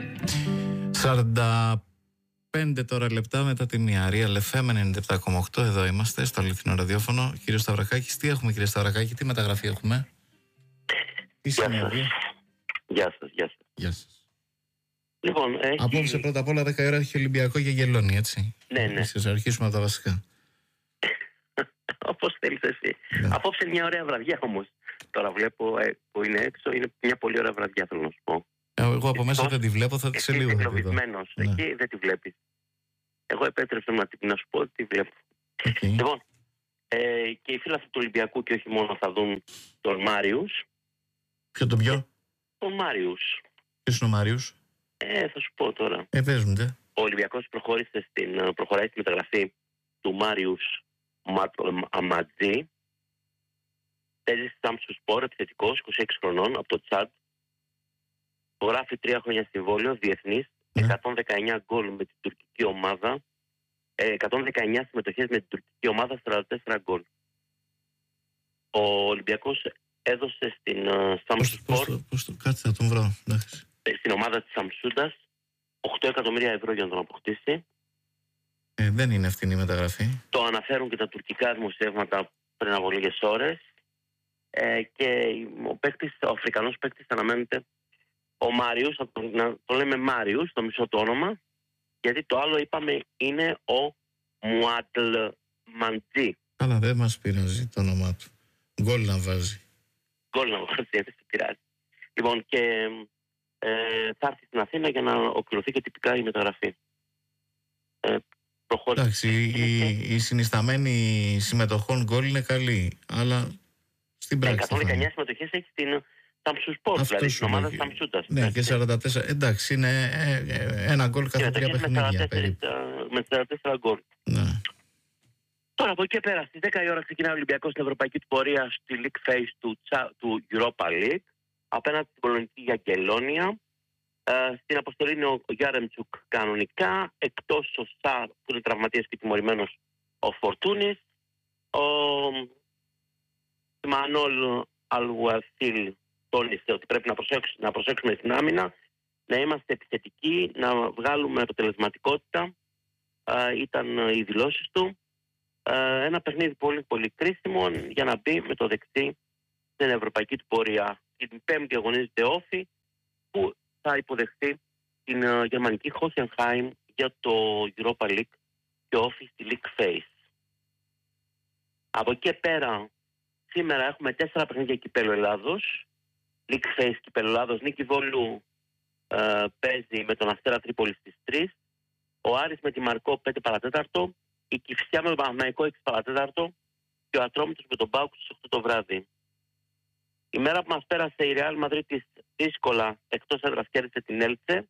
45 τώρα λεπτά μετά τη μία. Real FM 97,8. Εδώ είμαστε στο αληθινό ραδιόφωνο. Κύριε Σταυρακάκη, τι έχουμε, κύριε Σταυρακάκη, τι μεταγραφή έχουμε? Τι συνέβη? Γεια σας. Γεια σας. Λοιπόν, απόψε πρώτα απ' όλα 10 ώρα έχει Ολυμπιακό και γελώνει, έτσι. Ναι. Σας αρχίσουμε από τα βασικά. Όπως θέλεις εσύ. Ναι. Απόψε μια ωραία βραδιά όμως. Τώρα βλέπω που είναι έξω, είναι μια πολύ ωραία βραδιά, θέλω να σου πω. Εγώ από μέσα δεν τη βλέπω, θα τη σε λίγο. Είσαι εγκλωβισμένος, ναι. Εκεί δεν τη βλέπεις. Εγώ επέτρεψα να σου πω ότι τη βλέπω. Okay. Λοιπόν, και οι φίλοι του Ολυμπιακού και όχι μόνο θα δουν τον Μάριους. Ποιο τον ποιο? Τον Μάριους. Ποιος είναι ο Μάριους? Θα σου πω τώρα. Πες μου. Ο Ολυμπιακός προχωράει στη μεταγραφή του Μάριους Αματζή. Παίζει στη Σάμψου Σπορ, επιθετικός, 26 χρονών, από το Τσάντ. Γράφει 3 χρόνια συμβόλαιο, διεθνής, 119 γκολ με την τουρκική ομάδα, 119 συμμετοχές με την τουρκική ομάδα, 44 γκολ. Ο Ολυμπιακός έδωσε στην Σάμψου Σπορ, κάτσε να τον βρω, στην ομάδα της Σαμσούντας, 8 εκατομμύρια ευρώ για να τον αποκτήσει. Δεν είναι ευθυνή μεταγραφή. Το αναφέρουν και τα τουρκικά δημοσιεύματα πριν από λίγες ώρες. Και ο Αφρικανός παίκτης αναμένεται ο Μάριους, να το λέμε Μάριους, το μισό το όνομα, γιατί το άλλο είπαμε είναι ο Μουάτλ Μαντζή. Αλλά δεν μας πειράζει το όνομά του. Γκολ να βάζει. Δεν σε πειράζει. Λοιπόν, και θα έρθει στην Αθήνα για να ολοκληρωθεί και τυπικά η μεταγραφή. Εντάξει, η συνισταμένη συμμετοχών γκολ είναι καλή, αλλά στην πράξη 119 συμμετοχές έχει στην Σάμψου Σπορ, δηλαδή στην ομάδα της Σαμσούντας. Ναι, και 44. Εντάξει, είναι ένα γκολ κάθε 3 παιχνίδια περίπου. Με 44 γκολ. Ναι. Τώρα από εκεί και πέρα, στις 10 η ώρα ξεκινάει ο Ολυμπιακός στην ευρωπαϊκή του πορεία στη League Phase του Europa League, απέναντι στην πολωνική Γιαγκελόνια. Στην αποστολή είναι ο Γιάρεμτσουκ κανονικά, εκτός ο Σαρ που είναι τραυματίας και τιμωρημένος ο Φορτούνης, ο Μανόλ Αλουασίλ τόνισε ότι πρέπει να προσέξουμε στην άμυνα, να είμαστε επιθετικοί, να βγάλουμε αποτελεσματικότητα, ήταν οι δηλώσεις του. Ένα παιχνίδι πολύ πολύ κρίσιμο για να μπει με το δεξί στην ευρωπαϊκή του πορεία. Την πέμπτη αγωνίζεται Όφη που θα υποδεχθεί την γερμανική Hoffenheim για το Europa League και Όφη στη League Phase. Από εκεί και πέρα σήμερα έχουμε 4 παιχνίδια κυπέλλου Ελλάδος. League Phase κυπέλλου Ελλάδος. Νίκη Βόλου παίζει με τον Αστέρα Τρίπολη στις 3. Ο Άρης με τη Μαρκό 5 παρατέταρτο. Η Κηφισιά με τον Παναθηναϊκό 6 παρατέταρτο. Και ο Ατρόμητος με τον ΠΑΟΚ στις 8 το βράδυ. Η μέρα που μας πέρασε η Real Μαδρίτης δύσκολα εκτός έδρας κέρδισε την Έλτσε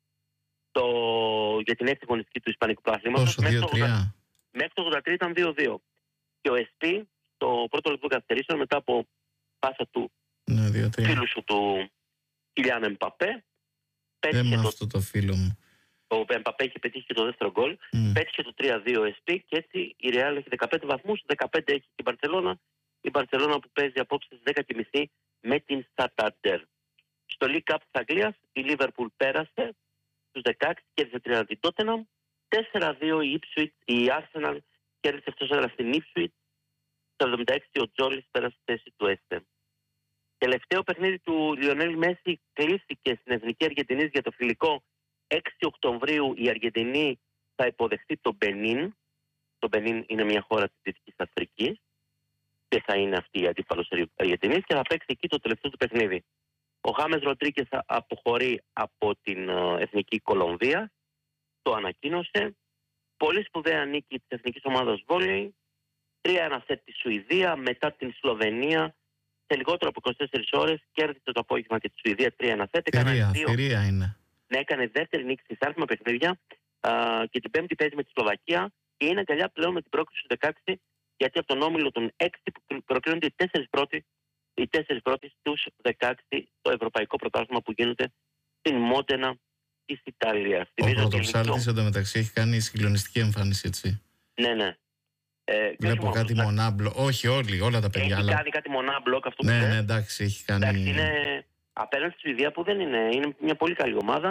για την 6η αγωνιστική του Ισπανικού Πρωταθλήματος. Μέχρι το 83 ήταν 2-2. Και ο ΕΣΠΗ το πρώτο λεπτό καθυστερήσεων μετά από πάσα του φίλου σου του Κιλιάν Εμπαπέ. Αυτό το φίλο μου. Ο Εμπαπέ είχε πετύχει και το δεύτερο γκολ. Πέτυχε το 3-2 ο ΕΣΠΗ και έτσι η Real έχει 15 βαθμούς, 15 έχει και η Μπαρσελόνα. Η Μπαρσελόνα που παίζει απόψε στις 10.30 με την Santander. Στο League Cup της Αγγλίας η Liverpool πέρασε στους 16 και κέρδισε 30 την Tottenham. 4-2 η Arsenal κέρδισε εκτός έδρας στην Ipswich. Στο 76 ο Τζόλις πέρασε στη θέση του Έστε. Τελευταίο παιχνίδι του Λιονέλ Μέση κλείστηκε στην Εθνική Αργεντινής για το φιλικό. 6 Οκτωβρίου η Αργεντινή θα υποδεχθεί το Μπενίν. Το Μπενίν είναι μια χώρα της Δυτικής Αφρικής. Και θα είναι αυτή η αντίπαλος Αργεντινής και θα παίξει εκεί το τελευταίο του παιχνίδι. Ο Χάμες Ροντρίκες αποχωρεί από την Εθνική Κολομβία. Το ανακοίνωσε. Πολύ σπουδαία νίκη της Εθνικής Ομάδας Βόλεϊ. 3-1 σετ τη Σουηδία μετά την Σλοβενία. Σε λιγότερο από 24 ώρες κέρδισε το απόγευμα και τη Σουηδία 3-1 σετ. Θηρία είναι. Ναι, έκανε δεύτερη νίκη στις άριθμα παιχνίδια και την πέμπτη παίζει με τη Σλοβακία και είναι αγκαλιά πλέον με την πρόκληση του 16. Γιατί από τον όμιλο των 6 που προκρίνονται οι 4 πρώτοι στους 16 το ευρωπαϊκό πρωτάθλημα που γίνεται στην Μόντενα της Ιταλίας. Ο πρωτοψάλτης εντωμεταξύ έχει κάνει συγκλονιστική εμφάνιση, έτσι. Ναι. Βλέπω κάτι μονάμπλοκ. Όχι όλα τα παιδιά. Έχει κάνει κάτι μονάμπλοκ αυτό που ναι, εντάξει, έχει κάνει. Εντάξει, είναι απέναντι στη Σουηδία που δεν είναι. Είναι μια πολύ καλή ομάδα.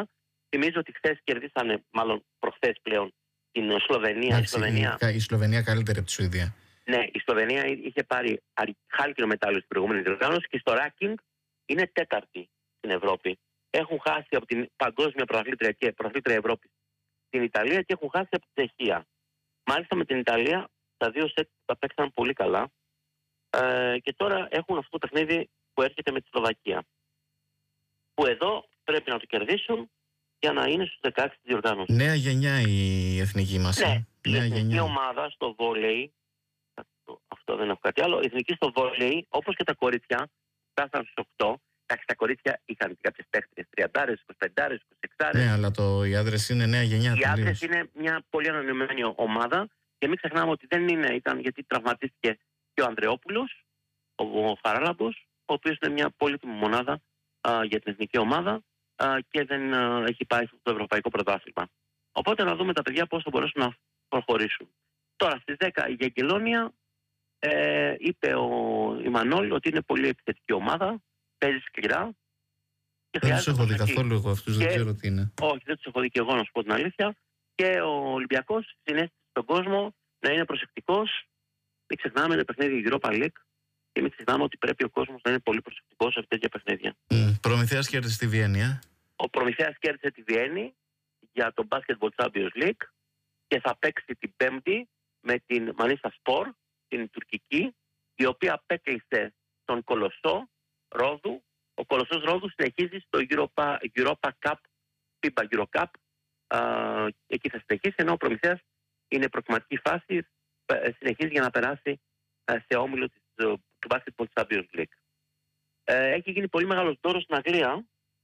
Θυμίζω ότι χθες κερδίσανε, μάλλον προχθές πλέον, την Σλοβενία. Η Σλοβενία καλύτερη από τη Σουηδία. Ναι, η Σλοβενία είχε πάρει χάλκινο μετάλλιο στην προηγούμενη διοργάνωση και στο ranking είναι τέταρτη στην Ευρώπη. Έχουν χάσει από την παγκόσμια πρωταθλήτρια και πρωταθλήτρια Ευρώπη την Ιταλία και έχουν χάσει από την Τσεχία. Μάλιστα με την Ιταλία τα 2 σετ τα παίξαν πολύ καλά και τώρα έχουν αυτό το παιχνίδι που έρχεται με τη Σλοβακία. Που εδώ πρέπει να το κερδίσουν για να είναι στους 16 της διοργάνωσης. Νέα γενιά η εθνική μας. Ναι, η νέα εθνική γενιά. ομάδα στο βόλεϊ, αυτό δεν έχω κάτι άλλο, η εθνική στο βόλεϊ, όπως και τα κορίτσια, φτάσαν στους 8. Εντάξει, τα κορίτσια είχαν και κάποιες παίχτες, 30, 25, 26. Ναι, αλλά οι άδρες είναι νέα γενιά. Οι άντρες είναι μια πολύ ανανεωμένη ομάδα και μην ξεχνάμε ότι δεν ήταν γιατί τραυματίστηκε και ο Ανδρεόπουλος, ο Χαράλαμπος, ο οποίος είναι μια πολύτιμη μονάδα για την εθνική ομάδα και δεν έχει πάει στο ευρωπαϊκό πρωτάθλημα. Οπότε να δούμε τα παιδιά πώς θα μπορέσουν να προχωρήσουν. Τώρα στις 10 η Γεγγελόνια είπε η Μανώλη ότι είναι πολύ επιθετική ομάδα, παίζει σκληρά. Δεν τους έχω δει καθόλου εγώ αυτούς, δεν ξέρω τι είναι. Όχι, δεν τους έχω δει και εγώ να σου πω την αλήθεια. Και ο Ολυμπιακός συνέστησε στον κόσμο να είναι προσεκτικός. Μην ξεχνάμε το παιχνίδι Europa League και μην ξεχνάμε ότι πρέπει ο κόσμος να είναι πολύ προσεκτικός σε τέτοια παιχνίδια. Προμηθέας κέρδισε τη Βιέννη. Ο Προμηθέας κέρδισε τη Βιέννη για το Basketball Champions League και θα παίξει την Πέμπτη με την Μανίστα Σπορ, την τουρκική, η οποία απέκλεισε τον Κολοσσό Ρόδου. Ο Κολοσσός Ρόδου συνεχίζει στο Europa Cup, FIBA Euro Cup, εκεί θα συνεχίσει, ενώ ο Προμηθέας είναι προκριματική φάση, συνεχίζει για να περάσει σε όμιλο του Basketball Champions League. Έχει γίνει πολύ μεγάλος δώρος στην Αγγλία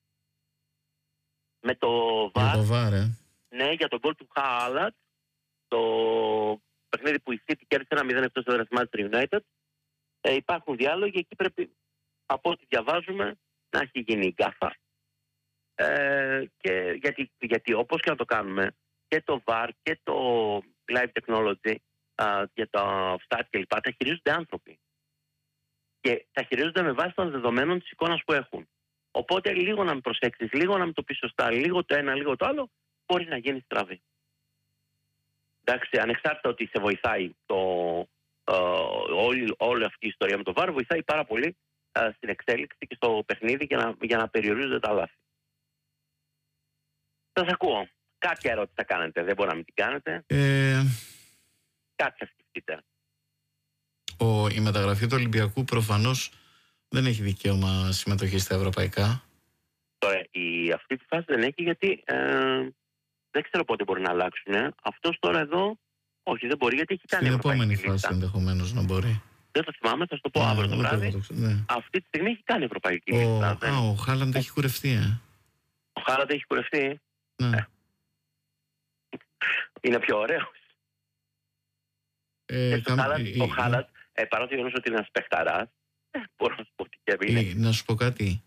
με το VAR. Ναι, για τον γκολ του Χάλατ, το παιχνίδι που η City κέρδισε 1-0 εκτός έδρας Manchester United. Υπάρχουν διάλογοι, εκεί πρέπει, από ό,τι διαβάζουμε, να έχει γίνει η γκάφα. Και γιατί όπως και να το κάνουμε, και το VAR και το Live Technology και το FSTAT κλπ. Τα χειρίζονται άνθρωποι. Και τα χειρίζονται με βάση των δεδομένων της εικόνας που έχουν. Οπότε λίγο να μην προσέξεις, λίγο να μην το πεις σωστά, λίγο το ένα, λίγο το άλλο, μπορεί να γίνει στραβή. Εντάξει, ανεξάρτητα ότι σε βοηθάει όλη αυτή η ιστορία με το VAR, βοηθάει πάρα πολύ στην εξέλιξη και στο παιχνίδι για να περιορίζονται τα λάθη. Σας ακούω. Κάποια ερώτηση θα κάνετε, δεν μπορεί να μην την κάνετε. Κάτι θα σκεφτείτε. Η μεταγραφή του Ολυμπιακού προφανώς δεν έχει δικαίωμα συμμετοχή στα ευρωπαϊκά. Τώρα, αυτή τη φάση δεν έχει γιατί δεν ξέρω πότε μπορεί να αλλάξουν. Αυτός τώρα εδώ, όχι, δεν μπορεί γιατί έχει κάνει ευρωπαϊκή λίστα. Στην επόμενη φάση ενδεχομένως να μπορεί. Δεν το θυμάμαι, θα σου το πω αύριο το βράδυ. Ναι. Αυτή τη στιγμή έχει κάνει ευρωπαϊκή λίστα. Ο Χάλαντ έχει κουρευτεί. Ο Χάλαντ έχει κουρευτεί. Ναι. Είναι πιο ωραίος. Ο Χάλαντ, παρότι γνωρίζω ότι είναι ένας παιχταράς, μπορώ να σου πω τι είναι. Να σου πω κάτι.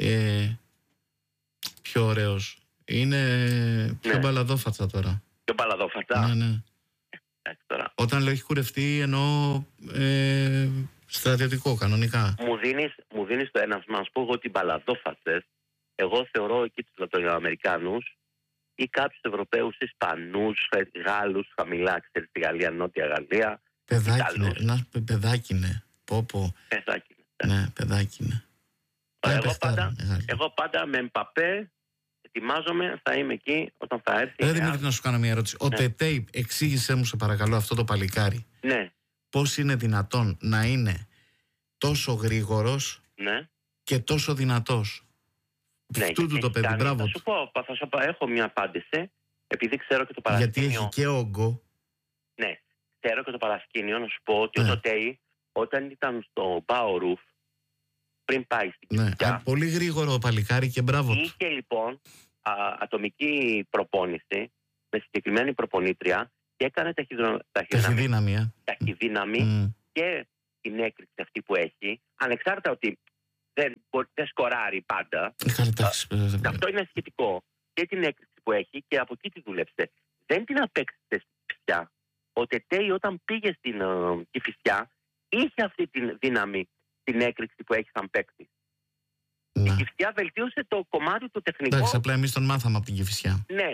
Πιο ωραίος. Είναι πιο μπαλαδόφατσα τώρα. Πιο μπαλαδόφατσα. Ναι. Όταν λέω έχει κουρευτεί εννοώ στρατιωτικό, κανονικά. Μου δίνεις το ένα, να σου πω εγώ ότι μπαλαδόφατσες, εγώ θεωρώ εκεί τους Λατινοαμερικάνους ή κάποιους Ευρωπαίους, Ισπανούς, Γάλλους, χαμηλά, ξέρεις, στη Γαλλία, Νότια Γαλλία. Παιδάκι είναι. Παιδάκι είναι. Ναι, παιδάκι είναι. Εγώ πάντα με Εμπαπέ ετοιμάζομαι, θα είμαι εκεί όταν θα έρθει. Δημήτρη, να σου κάνω μια ερώτηση. Ο Τετέι, εξήγησέ μου σε παρακαλώ αυτό το παλικάρι. Ναι. Πώς είναι δυνατόν να είναι τόσο γρήγορος και τόσο δυνατός? Ναι, το παιδί, μπράβο. Θα σου πω, έχω μια απάντηση, επειδή ξέρω και το παρασκήνιο. Γιατί έχει και όγκο. Ναι, ξέρω και το παρασκήνιο, να σου πω ότι ο Τετέι, όταν ήταν στο Μπάορουφ, πριν πάει στην Κυριακή. Πολύ γρήγορο παλικάρι και μπράβο. Είχε λοιπόν ατομική προπόνηση με συγκεκριμένη προπονήτρια και έκανε ταχυδύναμη και την έκρηξη αυτή που έχει, ανεξάρτητα ότι δεν σκοράρει πάντα. Αυτό είναι σχετικό. Και την έκρηξη που έχει και από εκεί τη δούλεψε. Δεν την απέκτησε στη Κηφισιά. Ο Τετέι όταν πήγε στην Κηφισιά είχε αυτή τη δύναμη, την έκρηξη που έχει σαν παίκτη. Η Κηφισιά βελτίωσε το κομμάτι του τεχνικό. Εντάξει, απλά εμείς τον μάθαμε από την Κηφισιά. Ναι,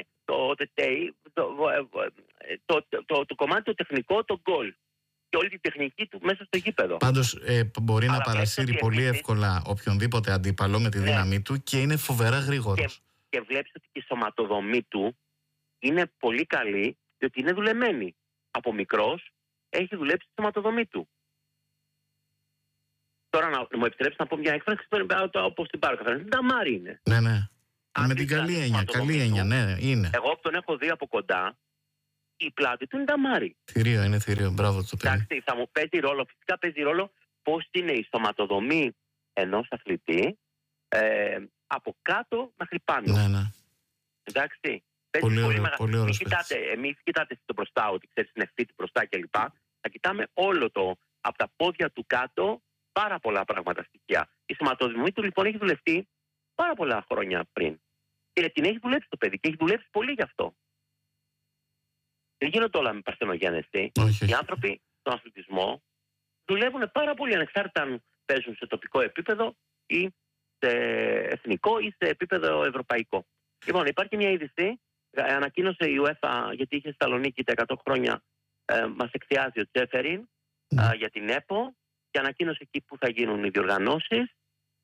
το κομμάτι το τεχνικό, το γκολ. Και όλη τη τεχνική του μέσα στο γήπεδο. Πάντως μπορεί να παρασύρει πολύ εύκολα οποιονδήποτε αντίπαλο με τη δύναμή του και είναι φοβερά γρήγορος. Και βλέπεις ότι η σωματοδομή του είναι πολύ καλή, διότι είναι δουλεμένη. Από μικρός έχει δουλέψει τη σωματοδομή του. Τώρα να μου επιτρέψει να πω μια έκφραση όπως την πάρω καθαρά. Νταμάρι είναι. Ναι. Με την καλή έννοια, ναι, είναι. Εγώ που τον έχω δει από κοντά, η πλάτη του είναι νταμάρι. Είναι θηρίο, μπράβο το παιδί. Εντάξει, θα μου παίζει ρόλο, φυσικά παίζει ρόλο πώς είναι η σωματοδομή ενός αθλητή από κάτω μέχρι πάνω. Ναι. Εντάξει. Πολύ ωραίο. Εμείς κοιτάτε στο μπροστά, ότι ξέρεις είναι φύτη μπροστά κλπ. Θα κοιτάμε όλο από τα πόδια του κάτω πάρα πολλά πράγματα στοιχεία. Η σωματοδομή του λοιπόν έχει δουλευτεί πάρα πολλά χρόνια πριν. Και την έχει δουλέψει το παιδί και έχει δουλέψει πολύ γι' αυτό. Δεν γίνονται όλα με παρθενογέννηση. Οι άνθρωποι στον αθλητισμό δουλεύουν πάρα πολύ ανεξάρτητα αν παίζουν σε τοπικό επίπεδο ή σε εθνικό ή σε επίπεδο ευρωπαϊκό. Λοιπόν, υπάρχει μια είδηση. Ανακοίνωσε η UEFA, γιατί είχε στη Θεσσαλονίκη τα 100 χρόνια, μας εκθιάζει ο Τζέφεριν για την ΕΠΟ και ανακοίνωσε εκεί που θα γίνουν οι διοργανώσεις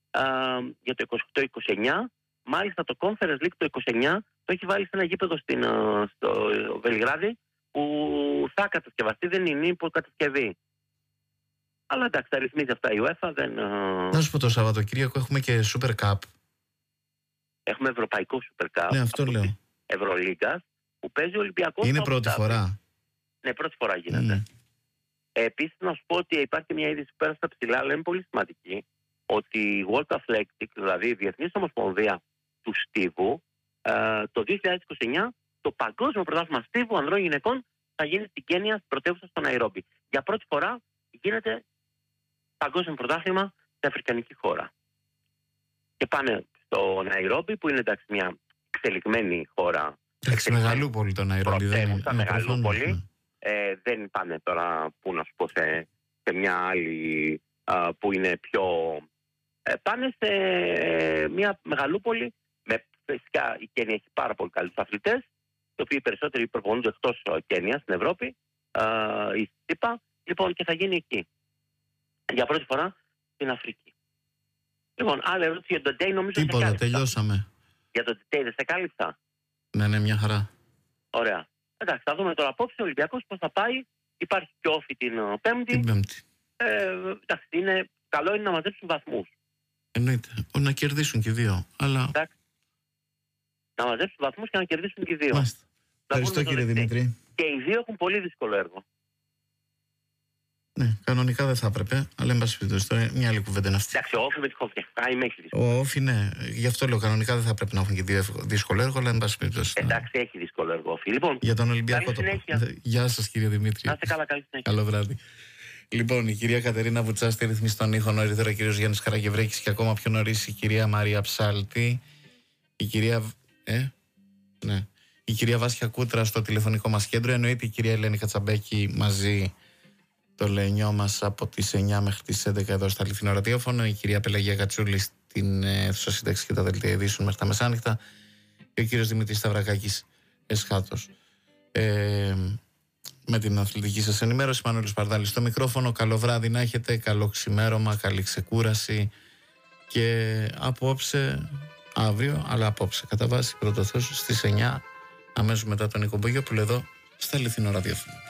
για το 28-29. Μάλιστα το Conference League το 29 το έχει βάλει σε ένα γήπεδο στο Βελιγράδι που θα κατασκευαστεί, δεν είναι υποκατασκευή. Αλλά εντάξει, τα ρυθμίζει αυτά η UEFA. Να σου πω, το Σαββατοκύριακο έχουμε και Super Cup. Έχουμε Ευρωπαϊκό Super Cup. Ναι, αυτό λέω. Ευρωλίγκας που παίζει ο Ολυμπιακός. Είναι πρώτη φορά. Ναι, πρώτη φορά γίνεται. Επίσης να σου πω ότι υπάρχει μια είδηση που πέρασε στα ψηλά, αλλά είναι πολύ σημαντική, ότι η World Athletics, δηλαδή η Διεθνής Ομοσπονδία του Στίβου, το 2029 το Παγκόσμιο Πρωτάθλημα Στίβου ανδρών γυναικών θα γίνει στην Κένια, στην πρωτεύουσα στο Ναϊρόμπι. Για πρώτη φορά γίνεται Παγκόσμιο Πρωτάθλημα σε αφρικανική χώρα. Και πάνε στο Ναϊρόμπι, που είναι εντάξει μια εξελιγμένη χώρα. Εντάξει, μεγαλούπολη το Ναϊρόμπι. Μεγαλούπολη. Δεν πάνε τώρα, που να σου πω, σε μια άλλη που είναι πιο... πάνε σε μια μεγαλούπολη. Φυσικά η Κένια έχει πάρα πολύ καλούς αθλητές, οι οποίοι περισσότεροι προπονούνται εκτός Κένια, στην Ευρώπη, η ΣΥΠΑ, λοιπόν, και θα γίνει εκεί. Για πρώτη φορά στην Αφρική. Λοιπόν, άλλη ερώτηση για τον Ντέι, νομίζω. Τίποτα, τελειώσαμε. Για τον Ντέι δεν σε κάλυψα. Ναι, μια χαρά. Ωραία. Εντάξει, θα δούμε τώρα απόψε ο Ολυμπιακός πώς θα πάει. Υπάρχει και όφη την Πέμπτη. Εντάξει, καλό είναι να μαζέψουν βαθμούς. Εννοείται. Να κερδίσουν και οι δύο. Αλλά... Εντάξει. Να μαζέψουν βαθμούς και να κερδίσουν και οι δύο. Ευχαριστώ, κύριε Δημήτρη. Και οι δύο έχουν πολύ δύσκολο έργο. Ναι, κανονικά δεν θα έπρεπε, αλλά εν πάση περιπτώσει, μια άλλη κουβέντα είναι αυτή. Εντάξει, ο Όφη με τη Χόφια. Ο Όφη, ναι, γι' αυτό λέω κανονικά δεν θα πρέπει να έχουν και δύο δύσκολο έργο, αλλά εν πάση περιπτώσει. Εντάξει, έχει δύσκολο έργο, Όφη. Λοιπόν, για τον Ολυμπιακό το πω. Γεια σας, κύριε Δημήτρη. Να είστε καλά, καλή συνέχεια. Καλό βράδυ. Λοιπόν, η κυρία Κατερίνα Βουτσά στη ρυθμίση των ήχων, νωρίτερα ο κύριος Γιάννης Καραγευρέκης και ακόμα πιο νωρίς η κυρία Μαρία Ψάλτη, η κυρία. Η κυρία Βάσια Κούτρα στο τηλεφωνικό μας κέντρο, εννοείται η κυρία Ελένη Κατσαμπέκη μαζί το λενιό μας από τις 9 μέχρι τις 11 εδώ στα αληθινό ραδιόφωνο, η κυρία Πελαγία Κατσούλη στην αίθουσα σύνταξη και τα δελτία ειδήσεων μέχρι τα μεσάνυχτα και ο κύριος Δημήτρης Σταυρακάκης εσχάτως. Με την αθλητική σας ενημέρωση, Μανώλης Παρδάλης στο μικρόφωνο. Καλό βράδυ να έχετε, καλό ξημέρωμα, καλή ξεκούραση και απόψε, αύριο, αλλά απόψε κατά βάση πρώτο Θεός στις 9 αμέσως μετά τον Νίκο Μπογιόπουλο εδώ στα αληθινό ραδιόφωνο.